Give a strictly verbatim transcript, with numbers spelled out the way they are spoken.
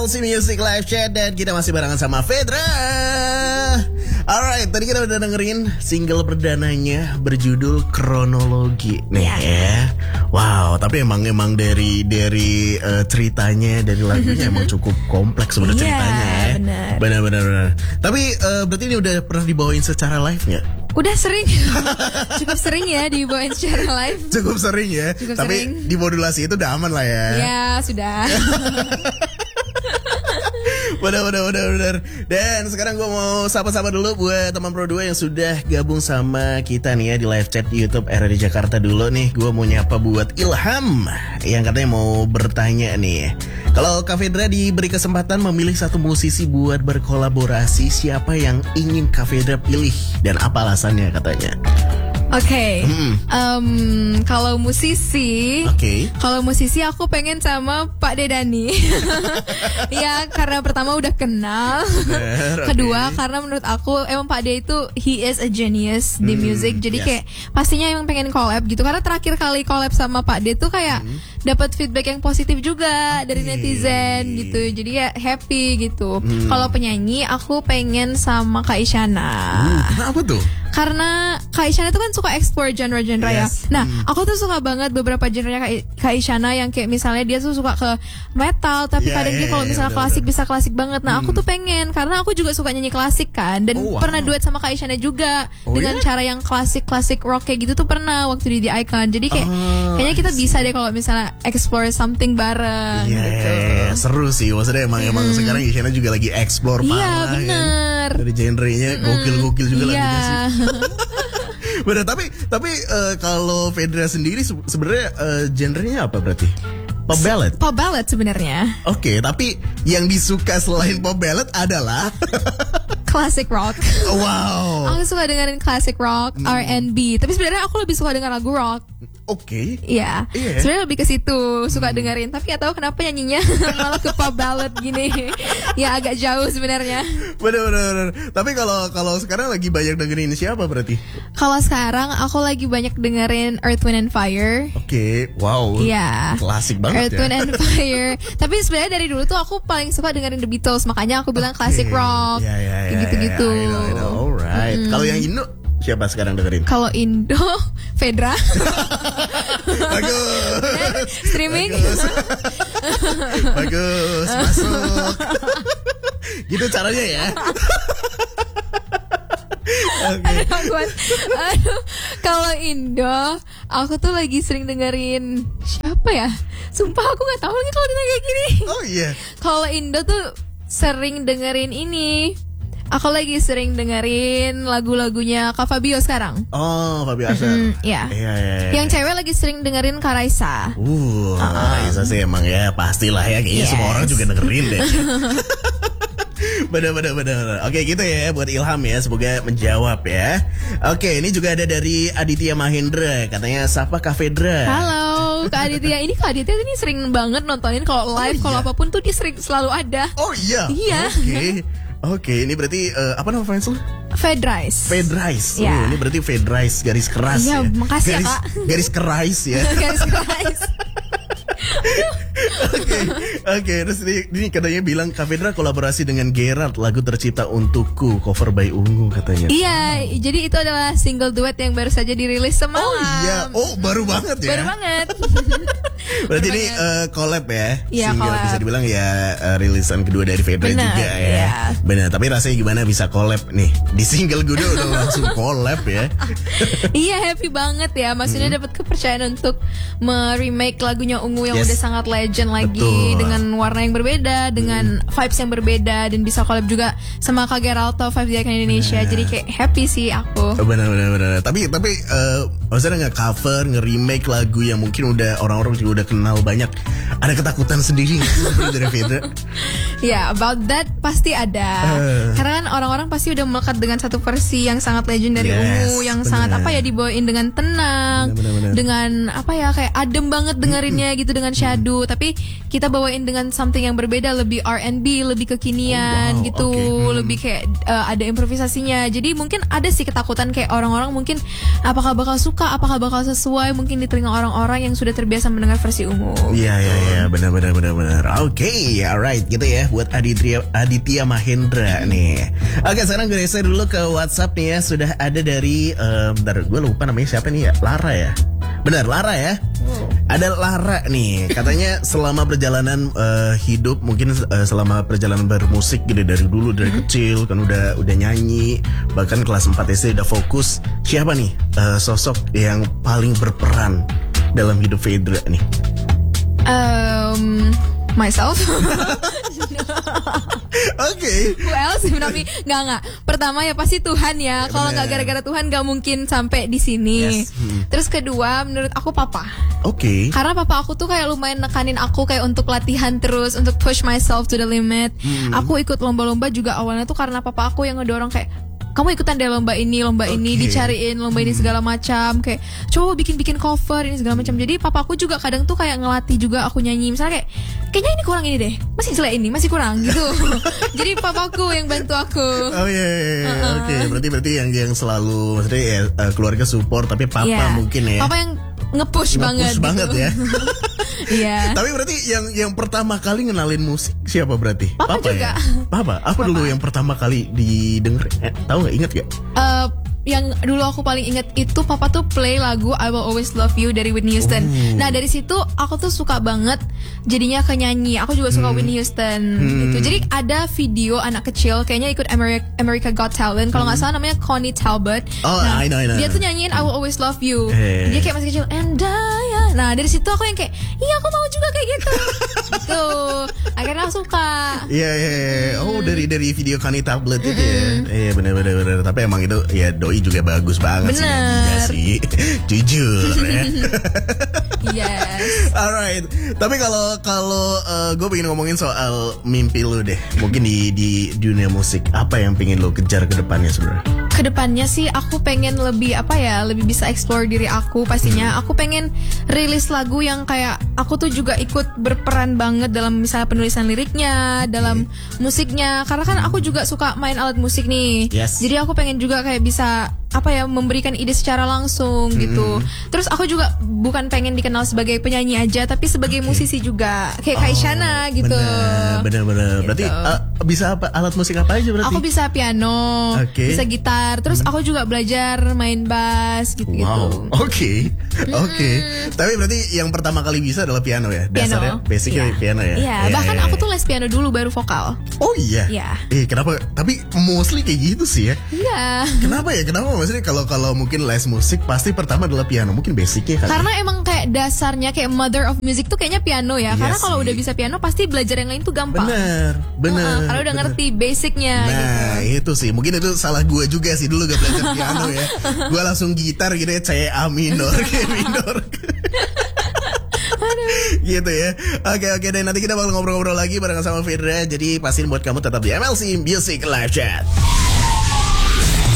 Aussie Music Live Chat dan kita masih barengan sama Fedra. Alright, tadi kita udah dengerin single perdananya berjudul Kronologi nih ya. Wow, tapi emang emang dari dari uh, ceritanya dari lagunya emang cukup kompleks sebenarnya ceritanya ya. Benar. Benar benar. Tapi uh, berarti ini udah pernah dibawain secara live nggak? Udah sering, cukup sering ya dibawain secara live. Cukup sering ya. Cukup Tapi sering. di modulasi itu udah aman lah ya. Ya sudah. Bener bener bener bener. Dan sekarang gue mau sapa-sapa dulu buat teman Pro dua yang sudah gabung sama kita nih ya di live chat YouTube R R D Jakarta dulu nih. Gue mau nyapa buat Ilham yang katanya mau bertanya nih. Kalau Kak Fedra diberi kesempatan memilih satu musisi buat berkolaborasi, siapa yang ingin Kak Fedra pilih dan apa alasannya katanya? Oke, okay. Mm. um, kalau musisi, Oke. kalau musisi aku pengen sama Pak Dedani. Ya karena pertama udah kenal, Bener, kedua okay. karena menurut aku emang Pak De itu he is a genius di Hmm, music. Jadi yes. kayak pastinya emang pengen collab gitu. Karena terakhir kali collab sama Pak De tuh kayak hmm. dapat feedback yang positif juga okay. dari netizen gitu. Jadi ya happy gitu. Hmm. Kalau penyanyi aku pengen sama Kak Isyana. Uh, kenapa tuh? Karena Kak Isyana tuh kan suka explore genre-genre Yes. ya. Nah, hmm. aku tuh suka banget beberapa genre-nya Kak, Kak Isyana yang kayak misalnya dia tuh suka ke metal, tapi Yeah, kadang yeah, dia kalau yeah, misalnya bener, klasik bener. bisa klasik banget. Nah, Hmm. aku tuh pengen karena aku juga suka nyanyi klasik kan dan Oh, wow. pernah duet sama Kak Isyana juga Oh, dengan yeah? cara yang klasik-klasik rock kayak gitu tuh pernah waktu di The Icon. Jadi kayak Oh, kayaknya kita I see. bisa deh kalau misalnya explore something bareng Iya, gitu. seru sih. Maksudnya emang emang sekarang Isyana juga lagi explore Iya, parah bener. kan. Dari genrenya gokil-gokil juga Iya. lagunya sih. Bener, tapi tapi uh, kalau Fedra sendiri se- sebenarnya uh, genrenya apa berarti? Pop ballad. Pop ballad sebenarnya. Oke, tapi yang disuka selain pop ballad adalah Classic rock. wow. Aku suka dengerin classic rock, Hmm. R and B. Tapi sebenarnya aku lebih suka denger lagu rock. Oke. Iya, Iya. sebenarnya lebih ke situ suka dengerin. Tapi gak tahu kenapa nyanyinya malah ke pop ballad gini. Ya agak jauh sebenarnya. Bener bener bener. Tapi kalau kalau sekarang lagi banyak dengerin siapa berarti? Kalau sekarang aku lagi banyak dengerin Earth, Wind and Fire. Oke, wow. Iya. Klasik banget Earth, ya. Wind and Fire. Tapi sebenarnya dari dulu tuh aku paling suka dengerin The Beatles. Makanya aku bilang classic rock. Iya, iya, iya, Gitu-gitu. iya, I know, I know. Alright. Kalau yang Indo siapa sekarang dengerin? Kalau Indo, Fedra. Bagus. Streaming. Bagus. Bagus. Masuk. Gitu caranya ya. Oke. Aduh, akuan. Aduh, kalau Indo, aku tuh lagi sering dengerin siapa ya? Sumpah aku nggak tahu lagi kalau ditanya kayak gini. Oh iya. Kalau Indo tuh sering dengerin ini. Aku lagi sering dengerin lagu-lagunya Kak Fabio sekarang. Oh, Fabi Asar. Hmm, iya. Iya, iya, iya. Yang cewek lagi sering dengerin Kak Raisa. Uh, Raisa sih emang ya pastilah ya kayaknya Yes. semua orang juga dengerin deh. Bener bener bener. Oke gitu ya buat Ilham ya, semoga menjawab ya. Oke, ini juga ada dari Aditya Mahendra, katanya sapa Kak Fedra. Halo Kak Aditya. Ini Kak Aditya ini sering banget nontonin kalau live, Oh, kalau iya. apapun tuh dia sering selalu ada. Oh iya. Iya. Oke. Oke, ini berarti uh, apa nama fans lu? Fedrice. Fedrice. Iya. Oh, ini berarti Fedrice garis keras Iya, ya. makasih ya, garis, Kak. Garis keras ya. Garis keras. Oke, oke. Terus ini, ini katanya bilang Kak Fedra kolaborasi dengan Gerard, lagu tercipta untukku, cover by Ungu katanya. Iya, jadi itu adalah single duet yang baru saja dirilis semalam. Oh iya, oh baru banget ya. Baru banget. Berarti Baru ini banget. uh, collab ya, Iya, single collab. bisa dibilang ya uh, rilisan kedua dari Fedra Benar, juga ya. iya. Benar, tapi rasanya gimana bisa collab nih di single gue udah langsung collab ya. Iya, happy banget ya. Maksudnya dapat kepercayaan untuk me-remake lagunya Ungu yang Yes. udah sangat legend lagi. Betul. Dengan warna yang berbeda, dengan vibes yang berbeda, dan bisa collab juga sama Kak Geralto Five di Icon Indonesia. Benar. Jadi kayak happy sih aku. Oh, benar benar benar. Tapi tapi uh, maksudnya nggak cover, nge-remake lagu yang mungkin udah orang-orang juga udah kenal banyak. Ada ketakutan sendiri nggak sih dari Fedra? Ya, about that pasti ada. Eh. Karena kan orang-orang pasti udah melekat dengan satu versi yang sangat legend dari Yes, Ungu, yang bener. sangat apa ya dibawain dengan tenang, Bener, bener, bener. dengan apa ya kayak adem banget dengerinnya gitu dengan syadu. Tapi tapi kita bawain dengan something yang berbeda, lebih R and B, lebih kekinian Oh, wow, gitu, okay. Hmm. lebih kayak uh, ada improvisasinya. Jadi mungkin ada sih ketakutan kayak orang-orang mungkin apakah bakal suka, apakah bakal sesuai mungkin di telinga orang-orang yang sudah terbiasa mendengar versi umum. Iya iya iya benar benar benar benar. Oke, alright gitu ya buat Aditya Aditya Mahendra nih. Oke, sekarang gue geser dulu ke WhatsApp nih ya. Sudah ada dari um, bentar, gue lupa namanya siapa nih ya? Lara ya. Benar, Lara ya. Ada Lara nih, katanya selama perjalanan uh, hidup, mungkin uh, selama perjalanan bermusik gitu dari dulu dari kecil kan udah udah nyanyi, bahkan kelas empat S D udah fokus. Siapa nih uh, sosok yang paling berperan dalam hidup Fedra nih? Um, myself. Oke. Okay. Who else? Tapi nggak nggak. Pertama ya pasti Tuhan ya. Kalau nggak gara-gara Tuhan nggak mungkin sampai di sini. Yes. Hmm. Terus kedua, menurut aku papa. Oke. Okay. Karena papa aku tuh kayak lumayan nekanin aku kayak untuk latihan terus, untuk push myself to the limit. Hmm. Aku ikut lomba-lomba juga awalnya tuh karena papa aku yang ngedorong kayak, kamu ikutan deh lomba ini, lomba okay. ini, dicariin lomba ini segala macam, kayak coba bikin-bikin cover ini segala macam. Jadi papaku juga kadang tuh kayak ngelatih juga aku nyanyi. Misalnya kayak, kayaknya ini kurang ini deh, masih jelek ini, masih kurang gitu. Jadi papaku yang bantu aku. Oh iya, yeah, yeah, yeah. uh-uh. Oke. Okay. Berarti berarti yang yang selalu, maksudnya ya, uh, keluarga support, tapi papa yeah. mungkin ya. Papa yang nge-push, nge-push banget. Nge-push banget gitu. ya. Iya. Tapi berarti yang yang pertama kali ngenalin musik siapa berarti? Papa, Papa juga. Ya? Papa. Apa Papa. dulu yang pertama kali didengar? Eh, tahu nggak? Ingat gak? Uh, yang dulu aku paling inget itu papa tuh play lagu I Will Always Love You dari Whitney Houston. Oh. Nah dari situ aku tuh suka banget jadinya ke nyanyi. Aku juga suka hmm. Whitney Houston hmm. gitu. Jadi ada video anak kecil kayaknya ikut America, America Got Talent. Kalau nggak hmm. salah namanya Connie Talbot. Oh, nah, I know, I know. Dia tuh nyanyiin I Will Always Love You. Hey. Dia kayak masih kecil and I. Nah dari situ aku yang kayak, iya aku mau juga kayak gitu. Gitu. Akhirnya aku suka. Iya iya. Yeah. Oh dari dari video Connie Talbot itu ya. Iya benar benar benar. Tapi emang itu ya doi juga bagus banget. Bener. sih. Jujur ya. Yes. Alright. Tapi kalau kalau uh, gue pengen ngomongin soal mimpi lu deh. Mungkin di di dunia musik apa yang pengen lu kejar ke depannya sebenarnya? Kedepannya sih aku pengen lebih apa ya, lebih bisa explore diri aku pastinya. Hmm. Aku pengen rilis lagu yang kayak aku tuh juga ikut berperan banget dalam misalnya penulisan liriknya, dalam hmm. musiknya. Karena kan aku juga suka main alat musik nih. Yes. Jadi aku pengen juga kayak bisa apa ya, memberikan ide secara langsung hmm. gitu. Terus aku juga bukan pengen dikenal sebagai penyanyi aja, tapi sebagai okay. musisi juga kayak oh, Kaisyana gitu. Bener bener bener. Gitu. Berarti uh, bisa apa alat musik apa aja berarti? Aku bisa piano, okay. bisa gitar. Terus hmm. aku juga belajar main bass gitu-gitu. Wow. Oke. Okay. Oke. Okay. Hmm. Tapi berarti yang pertama kali bisa adalah piano ya? Piano. Dasarnya basicnya yeah. piano ya? Iya, yeah. bahkan yeah, aku tuh les piano dulu baru vokal. Oh iya? Iya. Yeah. Eh kenapa? Tapi mostly kayak gitu sih ya? Iya. Yeah. Kenapa ya? Kenapa maksudnya kalau kalau mungkin les musik pasti pertama adalah piano, mungkin basicnya kan? Karena emang kayak dasarnya kayak mother of music tuh kayaknya piano ya. Iya karena kalau udah bisa piano pasti belajar yang lain tuh gampang. Bener, bener. Uh-uh, karena udah bener. ngerti basicnya. Nah gitu. Itu sih, mungkin itu salah gue juga sih dulu gak belajar piano ya. Gue langsung gitar gitu ya, C A minor, G minor. Gitu ya. Oke oke dan nanti kita bakal ngobrol-ngobrol lagi bareng sama Fedra. Jadi pastiin buat kamu tetap di M L C Music Live Chat.